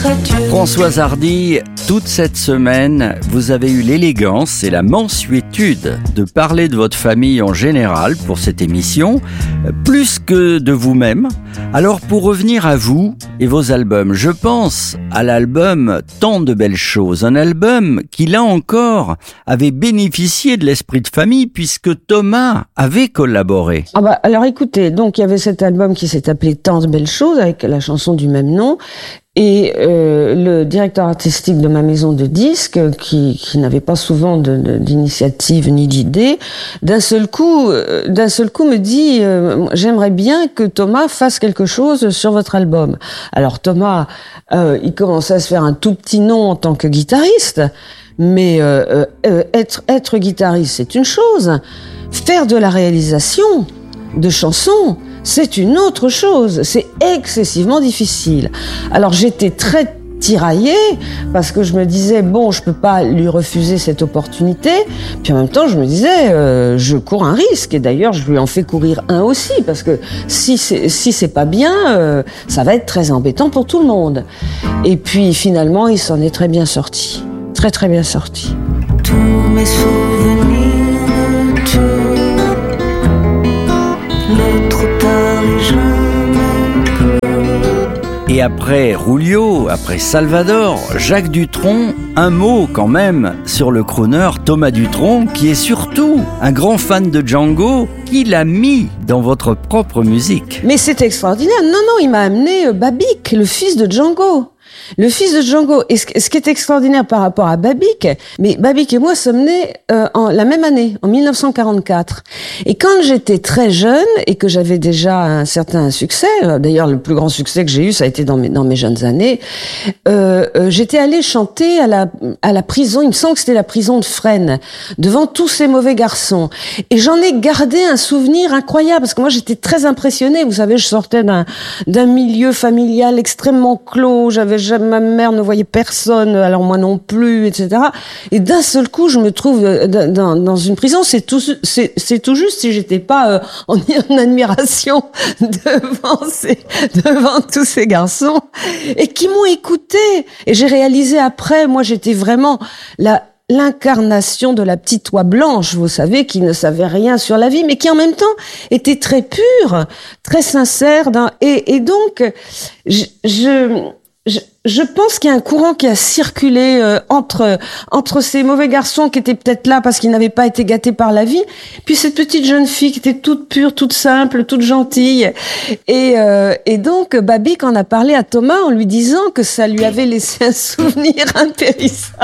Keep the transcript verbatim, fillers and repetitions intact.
Françoise Hardy, toute cette semaine, vous avez eu l'élégance et la mansuétude de parler de votre famille en général pour cette émission, plus que de vous-même. Alors pour revenir à vous et vos albums, je pense à l'album Tant de belles choses, un album qui là encore avait bénéficié de l'esprit de famille puisque Thomas avait collaboré. Ah bah alors écoutez, donc il y avait cet album qui s'est appelé Tant de belles choses avec la chanson du même nom. Et euh, le directeur artistique de ma maison de disques, qui, qui n'avait pas souvent de, de, d'initiative ni d'idée, d'un seul coup, euh, d'un seul coup me dit euh, « J'aimerais bien que Thomas fasse quelque chose sur votre album. » Alors Thomas, euh, il commençait à se faire un tout petit nom en tant que guitariste, mais euh, euh, être, être guitariste, c'est une chose. Faire de la réalisation de chansons, c'est une autre chose, c'est excessivement difficile. Alors j'étais très tiraillée parce que je me disais bon, je peux pas lui refuser cette opportunité. Puis en même temps, je me disais euh, je cours un risque et d'ailleurs je lui en fais courir un aussi parce que si c'est si c'est pas bien, euh, ça va être très embêtant pour tout le monde. Et puis finalement, il s'en est très bien sorti, très très bien sorti. Tous mes souvenirs de tout. Et après Rulio, après Salvador, Jacques Dutronc, un mot quand même sur le crooner Thomas Dutronc, qui est surtout un grand fan de Django, qui l'a mis dans votre propre musique. Mais c'est extraordinaire. Non, non, il m'a amené Babik, le fils de Django. Le fils de Django. Et ce, ce qui est extraordinaire par rapport à Babik, mais Babik et moi sommes nés euh, en la même année, en mille neuf cent quarante-quatre. Et quand j'étais très jeune et que j'avais déjà un certain succès, d'ailleurs le plus grand succès que j'ai eu, ça a été dans mes, dans mes jeunes années, euh, euh, j'étais allée chanter à la, à la prison, il me semble que c'était la prison de Fresnes, devant tous ces mauvais garçons. Et j'en ai gardé un souvenir incroyable, parce que moi j'étais très impressionnée. Vous savez, je sortais d'un, d'un milieu familial extrêmement clos, j'avais jamais, ma mère ne voyait personne, alors moi non plus, et cetera. Et d'un seul coup, je me trouve dans, dans une prison. C'est tout, c'est, c'est tout juste si j'étais pas euh, en, en admiration devant ces, devant tous ces garçons et qui m'ont écouté. Et j'ai réalisé après, moi, j'étais vraiment la l'incarnation de la petite oie blanche, vous savez, qui ne savait rien sur la vie, mais qui en même temps était très pure, très sincère. Dans, et, et donc, je, je Je, je pense qu'il y a un courant qui a circulé euh, entre entre ces mauvais garçons qui étaient peut-être là parce qu'ils n'avaient pas été gâtés par la vie, puis cette petite jeune fille qui était toute pure, toute simple, toute gentille. Et euh, et donc Babik en a parlé à Thomas en lui disant que ça lui avait laissé un souvenir impérissable.